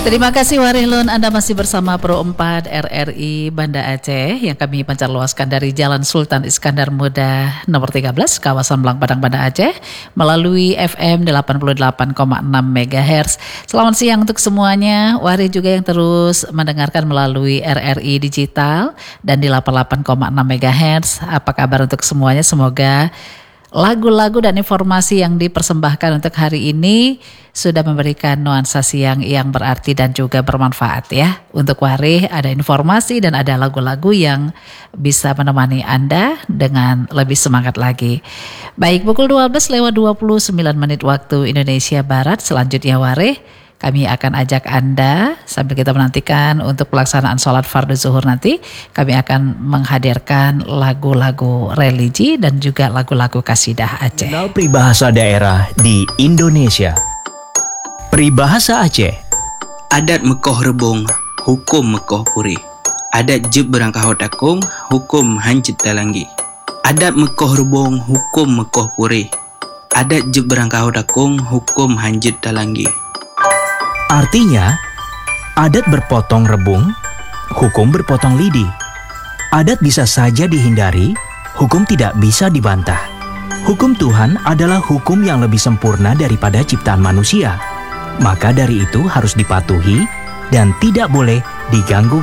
Terima kasih Warilun, Anda masih bersama Pro 4 RRI Banda Aceh yang kami pancar luaskan dari Jalan Sultan Iskandar Muda nomor 13 kawasan Belang Padang Banda Aceh melalui FM 88,6 MHz. Selamat siang untuk semuanya. Wari juga yang terus mendengarkan melalui RRI Digital dan di 88,6 MHz. Apa kabar untuk semuanya? Semoga lagu-lagu dan informasi yang dipersembahkan untuk hari ini sudah memberikan nuansa siang yang berarti dan juga bermanfaat ya. Untuk Wari ada informasi dan ada lagu-lagu yang bisa menemani Anda dengan lebih semangat lagi. Baik, pukul 12:29 waktu Indonesia Barat. Selanjutnya Wari, kami akan ajak Anda sambil kita menantikan untuk pelaksanaan sholat fardu zuhur nanti. Kami akan menghadirkan lagu-lagu religi dan juga lagu-lagu kasidah Aceh. Kenal peribahasa daerah di Indonesia. Peribahasa Aceh. Adat Mekoh Rebung, hukum Mekoh Puri. Adat Jeb Berangkahau Takung, hukum Hancit Talanggi. Adat Mekoh Rebung, hukum Mekoh Puri. Adat Jeb Berangkahau Takung, hukum Hancit Talanggi. Artinya, adat berpotong rebung, hukum berpotong lidi. Adat bisa saja dihindari, hukum tidak bisa dibantah. Hukum Tuhan adalah hukum yang lebih sempurna daripada ciptaan manusia. Maka dari itu harus dipatuhi dan tidak boleh diganggu